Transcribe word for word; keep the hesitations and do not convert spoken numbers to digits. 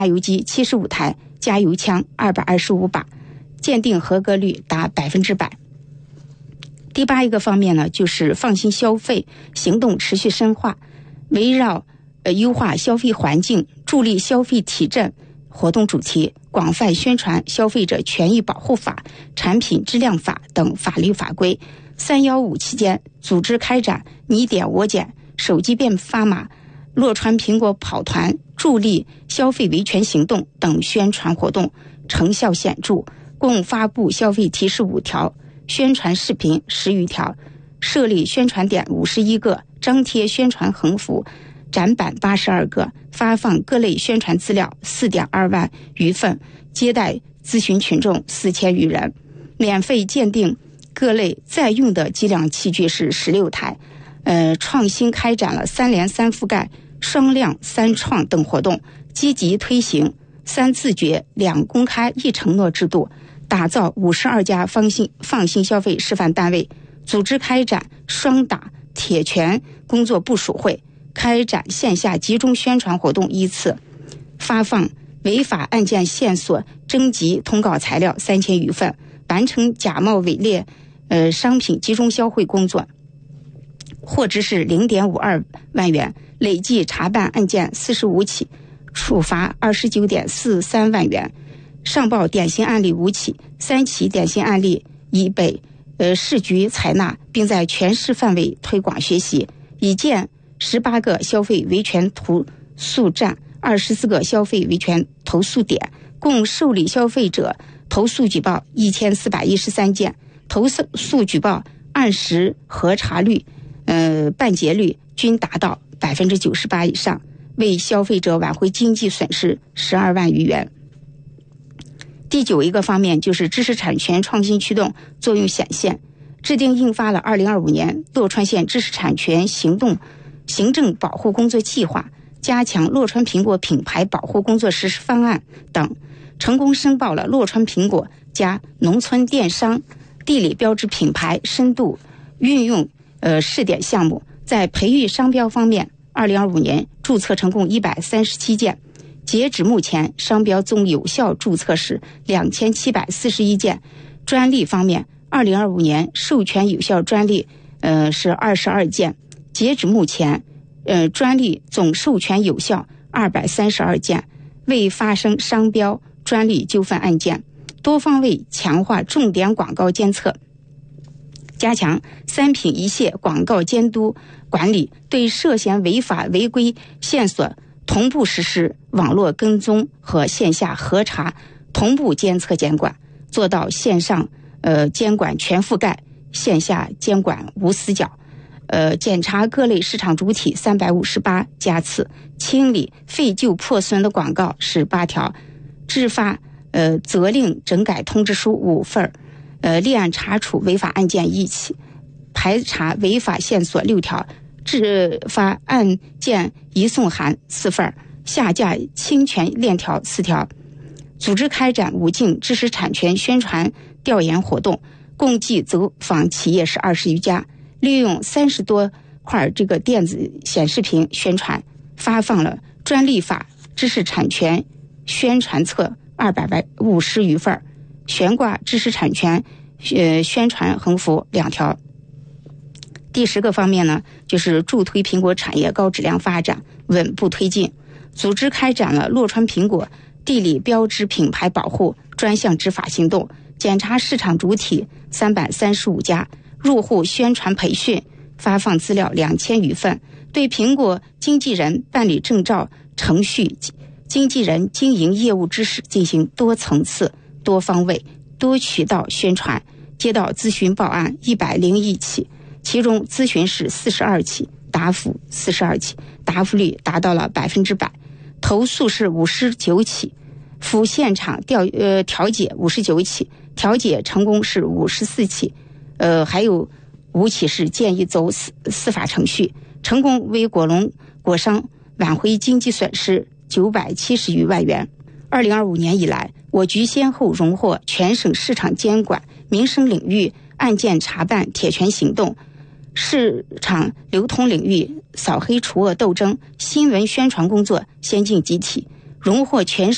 加油机七十五台，加油枪二百二十五把，鉴定合格率达百分之百。第八一个方面呢，就是放心消费行动持续深化，围绕呃优化消费环境、助力消费提振活动主题，广泛宣传消费者权益保护法、产品质量法等法律法规。三幺五期间，组织开展你点我捡、手机变发码、洛川苹果跑团、助力消费维权行动等宣传活动，成效显著，共发布消费提示五条，宣传视频十余条，设立宣传点五十一个，张贴宣传横幅、展板八十二个，发放各类宣传资料四点二万余份，接待咨询群众四千余人，免费鉴定各类在用的计量器具是十六台。呃，创新开展了三联三覆盖、双量三创等活动，积极推行三自觉、两公开、一承诺制度，打造五十二家放心放心消费示范单位，组织开展双打铁拳工作部署会，开展线下集中宣传活动一次，发放违法案件线索征集通告材料三千余份，完成假冒伪劣呃商品集中销毁工作，获知是零点五二万元，累计查办案件四十五起，处罚二十九点四三万元。上报典型案例五起，三起典型案例已被呃市局采纳，并在全市范围推广学习。已建十八个消费维权投诉站，二十四个消费维权投诉点，共受理消费者投诉举报一千四百一十三件，投诉举报按时核查率、呃办结率均达到百分之九十八以上，为消费者挽回经济损失十二万余元。第九一个方面就是知识产权创新驱动作用显现，制定印发了二零二五年洛川县知识产权行动行政保护工作计划，加强洛川苹果品牌保护工作实施方案等，成功申报了洛川苹果加农村电商地理标志品牌深度运用呃试点项目。在培育商标方面，二零二五年注册成功一百三十七件，截止目前商标总有效注册是两千七百四十一件。专利方面，二零二五年授权有效专利呃是二十二件，截止目前呃专利总授权有效二百三十二件，未发生商标专利纠纷案件。多方位强化重点广告监测，加强三品一线广告监督管理，对涉嫌违法违规线索同步实施网络跟踪和线下核查同步监测监管，做到线上呃监管全覆盖，线下监管无死角。呃，检查各类市场主体三百五十八家次，清理废旧破损的广告是八条，制发呃责令整改通知书五份，呃立案查处违法案件一起，排查违法线索六条，制发案件移送函四份，下架侵权链条四条。组织开展五境知识产权宣传调研活动，共计走访企业是二十余家，利用三十多块这个电子显示屏宣传，发放了专利法知识产权宣传册二百五十余份，悬挂知识产权呃宣传横幅两条。第十个方面呢，就是助推苹果产业高质量发展，稳步推进。组织开展了洛川苹果地理标志品牌保护专项执法行动，检查市场主体三百三十五家，入户宣传培训，发放资料两千余份，对苹果经纪人办理证照程序、经纪人经营业务知识进行多层次、多方位、多渠道宣传。接到咨询报案一百零一起，其中咨询是四十二起，答复四十二起，答复率达到了百分之百。投诉是五十九起，赴现场调呃调解五十九起，调解成功是五十四起，呃还有五起是建议走司司法程序，成功为果农果商挽回经济损失九百七十余万元。二零二五年以来，我局先后荣获全省市场监管民生领域案件查办铁拳行动、市场流通领域扫黑除恶斗争新闻宣传工作先进集体，荣获全省